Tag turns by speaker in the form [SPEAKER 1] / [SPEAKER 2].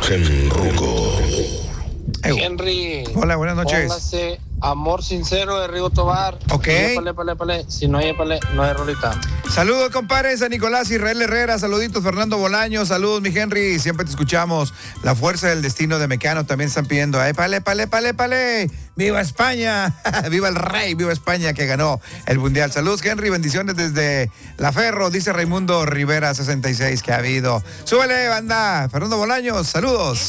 [SPEAKER 1] Genruco.
[SPEAKER 2] Henry.
[SPEAKER 3] Hola, buenas noches.
[SPEAKER 2] Póngase Amor Sincero de Rigo Tobar.
[SPEAKER 3] Ok.
[SPEAKER 2] Si no hay épale, no hay rolita.
[SPEAKER 3] Saludos, compadre, San Nicolás, Israel Herrera, saluditos, Fernando Bolaños, saludos, mi Henry, siempre te escuchamos. La Fuerza del Destino de Mecano también están pidiendo, épale. ¡Viva España! ¡Viva el rey! ¡Viva España que ganó el Mundial! Saludos, Henry, bendiciones desde La Ferro, dice Raimundo Rivera 66 que ha habido. ¡Súbele, banda! Fernando Bolaños, saludos.